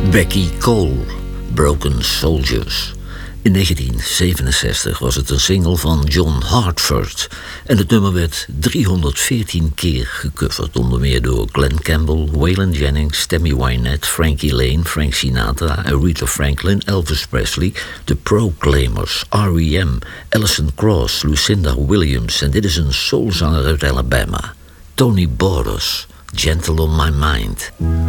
Becky Cole, Broken Soldiers. In 1967 was het een single van John Hartford en het nummer werd 314 keer gecoverd, onder meer door Glen Campbell, Waylon Jennings, Tammy Wynette, Frankie Lane, Frank Sinatra, Aretha Franklin, Elvis Presley, The Proclaimers, R.E.M., Alison Krauss, Lucinda Williams en dit is een soulzanger uit Alabama, Tony Borders, Gentle on My Mind.